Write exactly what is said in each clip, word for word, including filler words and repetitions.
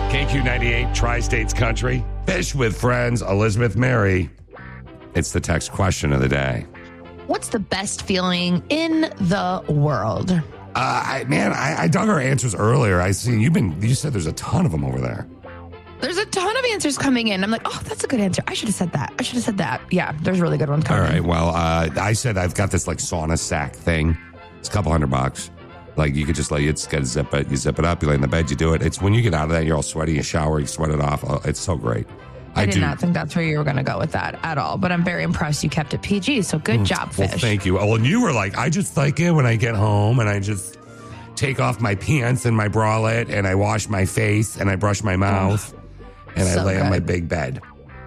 K Q ninety-eight, Tri-States Country. Fish with Friends, Elizabeth Mary. It's the text question of the day. What's the best feeling in the world? Uh, I, man, I, I dug our answers earlier. I see you've been. You said there's a ton of them over there. There's a ton of answers coming in. I'm like, oh, that's a good answer. I should have said that. I should have said that. Yeah, there's really good ones coming. All right. Well, uh, I said I've got this like sauna sack thing. It's a couple hundred bucks. Like you could just like it's got to zip it. You zip it up. You lay in the bed. You do it. It's when you get out of that, you're all sweaty. You shower. You sweat it off. Oh, it's so great. I, I did do. not think that's where you were going to go with that at all. But I'm very impressed you kept it P G. So good job, Fish. Well, thank you. Oh, and you were like, I just like it when I get home and I just take off my pants and my bralette and I wash my face and I brush my mouth. Oh. And so I lay good. on my big bed.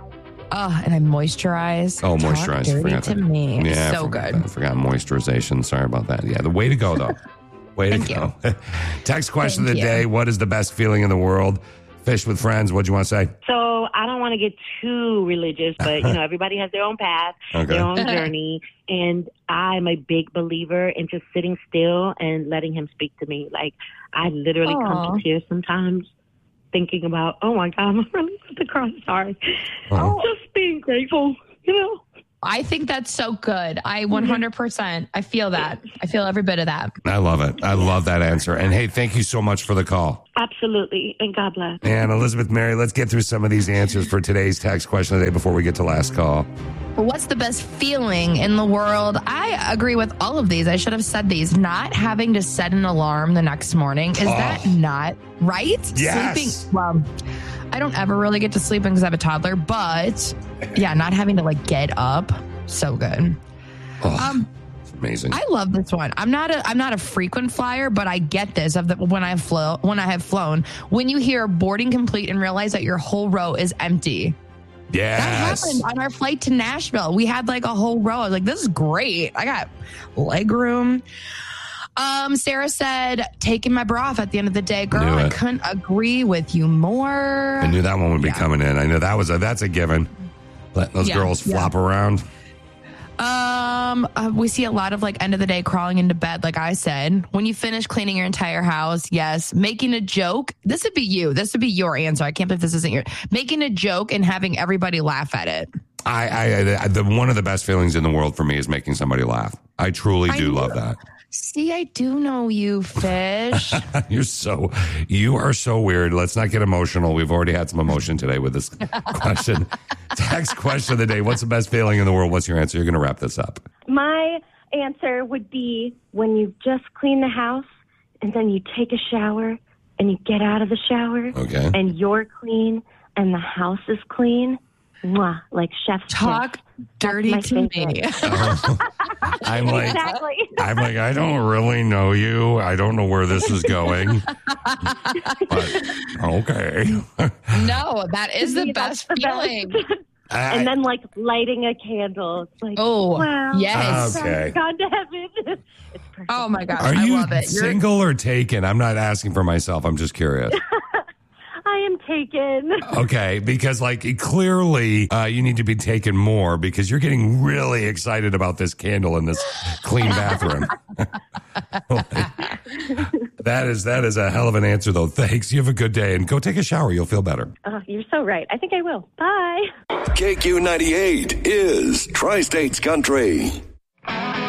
Oh, and I moisturize. Oh, moisturize. Talk dirty forgot to that. me. Yeah, so I forgot good. That. I forgot moisturization. Sorry about that. Yeah, the way to go, though. Way to Thank go. You. Text question Thank of the you. day. What is the best feeling in the world? Fish with Friends. What do you want to say? So I don't want to get too religious, but, you know, everybody has their own path, okay. their own journey. And I'm a big believer in just sitting still and letting him speak to me. Like, I literally Aww. come to tears sometimes. Thinking about, oh my God, I'm really at the cross. Sorry. Oh. Just being grateful, you know. I think that's so good. I one hundred percent. I feel that. I feel every bit of that. I love it. I love that answer. And hey, thank you so much for the call. Absolutely. And God bless. And Elizabeth Mary, let's get through some of these answers for today's text question of the day before we get to last call. What's the best feeling in the world? I agree with all of these. I should have said these. Not having to set an alarm the next morning. Is oh. that not right? Yes. Sleeping. Well, I don't ever really get to sleep because I have a toddler, but yeah, not having to like get up. So good. Oh, um, it's amazing. I love this one. I'm not a I'm not a frequent flyer, but I get this of the, when I flow when I have flown. When you hear boarding complete and realize that your whole row is empty. Yes. That happened on our flight to Nashville. We had like a whole row. I was like, this is great. I got leg room. Um, Sarah said, taking my bra off at the end of the day. Girl, I couldn't agree with you more. I knew that one would be yeah. coming in. I knew that was a, that's a given. Letting those yeah, girls yeah. flop around. Um, uh, we see a lot of like end of the day crawling into bed. Like I said, when you finish cleaning your entire house, yes. Making a joke. This would be you. This would be your answer. I can't believe this isn't your. Making a joke and having everybody laugh at it. I, I, I the one of the best feelings in the world for me is making somebody laugh. I truly do I love that. See, I do know you, Fish. You're so, you are so weird. Let's not get emotional. We've already had some emotion today with this question. Text question of the day. What's the best feeling in the world? What's your answer? You're going to wrap this up. My answer would be when you just clean the house and then you take a shower and you get out of the shower okay. and you're clean and the house is clean. Mwah, like chef's Talk kiss. dirty to me. Oh, I'm like, exactly. I'm like, I don't really know you. I don't know where this is going. But okay. No, that is the Yeah, best the feeling. best. I, And then like lighting a candle. It's like, Oh, wow. yes. Okay. Gone to heaven. It's perfect. Oh my gosh, Are I you love it. You're- single or taken? I'm not asking for myself. I'm just curious. I am taken. Okay, because like clearly uh, you need to be taken more because you're getting really excited about this candle in this clean bathroom. that is that is a hell of an answer, though. Thanks. You have a good day and go take a shower. You'll feel better. Oh, you're so right. I think I will. Bye. K Q ninety-eight is Tri-States Country.